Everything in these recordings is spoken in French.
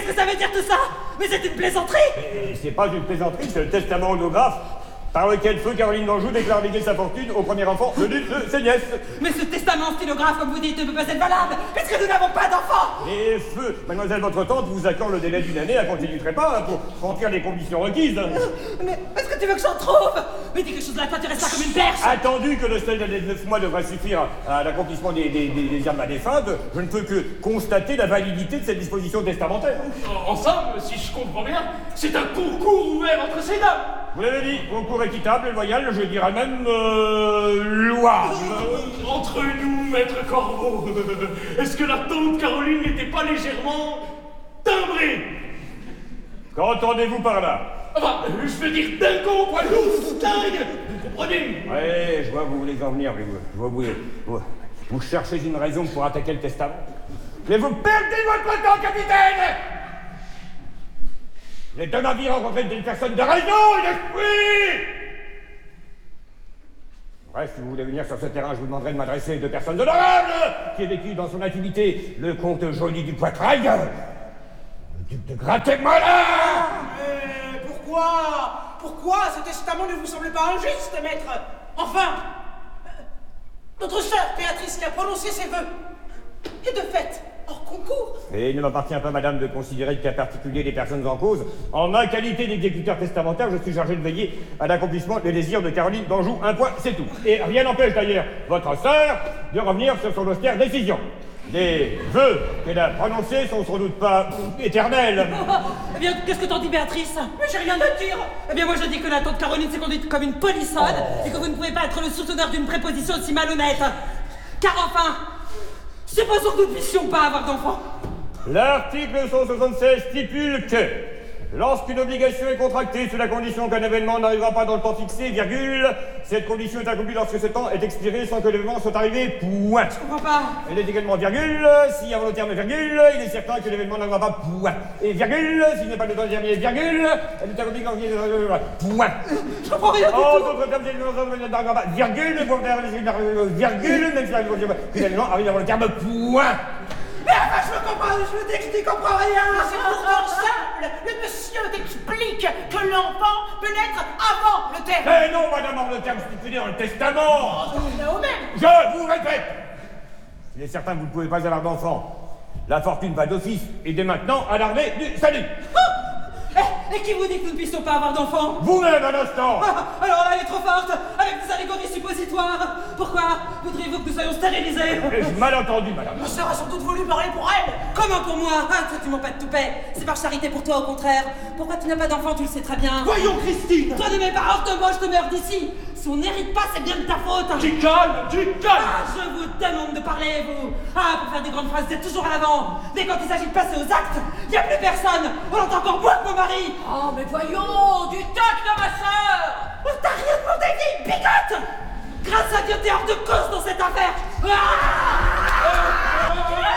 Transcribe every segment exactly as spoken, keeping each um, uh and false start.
qu'est-ce que ça veut dire tout ça? Mais c'est une plaisanterie! Mais c'est pas une plaisanterie, c'est le testament holographe par lequel feu Caroline d'Anjou déclare léguer sa fortune au premier enfant venu de ses nièces. Mais ce testament stylographe, comme vous dites, ne peut pas être valable, puisque nous n'avons pas d'enfant! Et feu, mademoiselle votre tante vous accorde le délai d'une année, elle continuerait pas hein, pour remplir les conditions requises. Mais est-ce que tu veux que j'en trouve? Mais dis quelque chose de là, toi tu restes là comme une perche! Attendu que le seuil des neuf mois devrait suffire à l'accomplissement des, des, des, des armes à défunte, je ne peux que constater la validité de cette disposition testamentaire. En, en somme, si je comprends bien, c'est un concours ouvert entre ces dames. Vous l'avez dit, concours équitable et loyal, je dirais même euh, louable. Euh, entre nous, maître Corbeau, est-ce que la tante Caroline n'était pas légèrement timbrée? Qu'entendez-vous par là? Enfin, je veux dire dingo, quoi, lourd, dingue, vous comprenez? Ouais, je vois où vous voulez en venir, mais vous, je vois où vous, vous, vous cherchez une raison pour attaquer le testament. Mais vous perdez votre temps, capitaine! Vous êtes de ma vie rencontré une personne de raison et d'esprit! Bref, si vous voulez venir sur ce terrain, je vous demanderai de m'adresser à deux personnes honorables qui aient vécu dans son intimité le comte Joly du Poitrail, le duc de Gratemola. Mais pourquoi? Pourquoi ce testament ne vous semble pas injuste, maître? Enfin, euh, notre sœur Béatrice qui a prononcé ses vœux, et de fait, hors concours. Et il ne m'appartient pas, madame, de considérer le cas particulier des personnes en cause. En ma qualité d'exécuteur testamentaire, je suis chargé de veiller à l'accomplissement des désirs de Caroline d'Anjou. Un point, c'est tout. Et rien n'empêche d'ailleurs votre sœur de revenir sur son austère décision. Les vœux qu'elle a prononcés sont sans doute pas éternels. Eh bien, qu'est-ce que t'en dis, Béatrice? Mais j'ai rien à dire. Eh bien, moi je dis que la tante Caroline s'est conduite comme une polissonne et que vous ne pouvez pas être le souteneur d'une préposition aussi malhonnête. Car enfin, supposons que nous ne puissions pas avoir d'enfants. L'article cent soixante-seize stipule que lorsqu'une obligation est contractée sous la condition qu'un événement n'arrivera pas dans le temps fixé, virgule, cette condition est accomplie lorsque ce temps est expiré sans que l'événement soit arrivé, point. Je comprends pas. Elle est également virgule, s'il y a le terme virgule, il est certain que l'événement n'arrivera pas, point. Et virgule, s'il n'est pas le temps terminé, virgule, elle est accomplie quand il est point. Je comprends rien du En tout. d'autres termes, l'événement n'arrivera pas, virgule, pour faire virgule, même si l'événement arrive avant le terme, point. Mais enfin, je me comprends, je me dis que tu comprends rien. C'est pourtant simple. Le monsieur t'explique que l'enfant peut naître avant le terme. Mais non, madame, avant le terme stipulé dans le testament. Oh, il a au même. Je vous répète, il est certain que vous ne pouvez pas avoir d'enfant. La fortune va d'office et dès maintenant à l'armée du salut. Oh eh, et qui vous dit que nous ne puissions pas avoir d'enfants? Vous-même, un instant. Ah, alors là, elle est trop forte, avec des allégories suppositoires. Pourquoi voudriez-vous que nous soyons stérilisés? Ai-je mal entendu, madame? Ma sœur a sans doute voulu parler pour elle. Comment pour moi? Ah, toi, tu m'en pas de toupet. C'est par charité pour toi, au contraire. Pourquoi tu n'as pas d'enfant, tu le sais très bien. Voyons, Christine. Toi, de mes parents, je te mange, je te meurs d'ici. Si on n'hérite pas, c'est bien de ta faute. Tu calmes, tu calmes. Ah, je vous demande de parler, vous. Ah, pour faire des grandes phrases, vous êtes toujours à l'avant. Mais quand il s'agit de passer aux actes, il n'y a plus personne. On entend encore moins que mon mari. Oh, mais voyons, du tact de ma sœur. Oh, t'as rien demandé, vieille bigote. Grâce à Dieu, t'es hors de cause dans cette affaire. Ah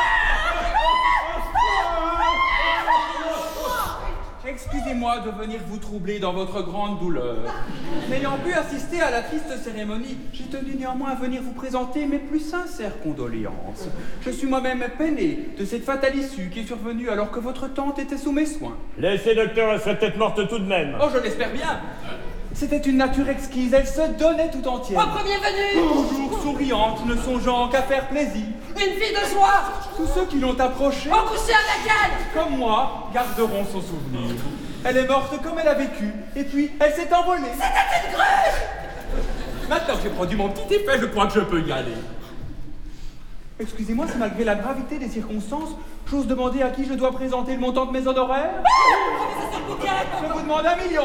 Excusez-moi de venir vous troubler dans votre grande douleur. N'ayant pu assister à la triste cérémonie, j'ai tenu néanmoins à venir vous présenter mes plus sincères condoléances. Je suis moi-même peiné de cette fatale issue qui est survenue alors que votre tante était sous mes soins. Laissez, docteur, elle serait peut-être morte tout de même. Oh, je l'espère bien. C'était une nature exquise, elle se donnait tout entière. Au premier venu. Toujours souriante, ne songeant qu'à faire plaisir. Une fille de joie. Tous ceux qui l'ont approchée, Encouchée avec elle. comme moi, garderont son souvenir. Elle est morte comme elle a vécu, et puis elle s'est envolée. C'était une grue. Maintenant que j'ai produit mon petit effet, je crois que je peux y aller. Excusez-moi si malgré la gravité des circonstances, j'ose demander à qui je dois présenter le montant de mes honoraires. Je vous demande un million.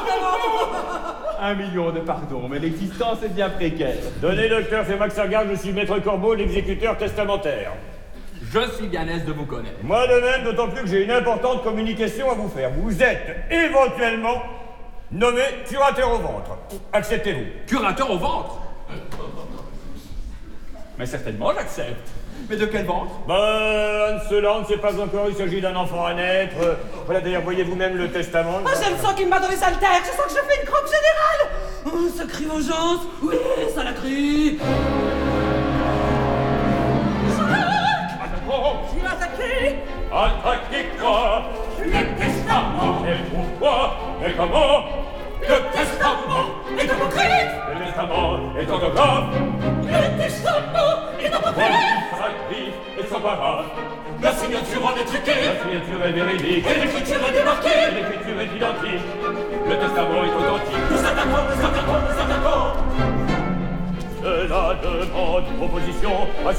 Un million de pardons, mais l'existence est bien précaire. Donnez, docteur, c'est Max Sargard, je suis maître Corbeau, l'exécuteur testamentaire. Je suis bien aise de vous connaître. Moi de même, d'autant plus que j'ai une importante communication à vous faire. Vous êtes éventuellement nommé curateur au ventre. Acceptez-vous? Curateur au ventre? Mais certainement, j'accepte. Mais de quel ventre? Ben, cela, on ne sait pas encore, il s'agit d'un enfant à naître. Euh, Voilà, d'ailleurs, voyez vous-même le testament. Oh, je le sens qu'il me bat dans les haltères. Je sens que je fais une crampe générale. Oh, ça crie vengeance. Oui, ça la crie. Tu m'as attaqué. Attaquez-moi! testament. Et pourquoi? Et comment? Le testament est apocryphe. Le testament est orthographe. Le testament est apocryphe. Sacrifice et sans parade. La signature en est truquée. La signature est véridique. Et l'écriture est démarquée. Et l'écriture est identique. Le testament est authentique. Nous attaquons, nous attaquons, nous attaquons. Cela demande proposition à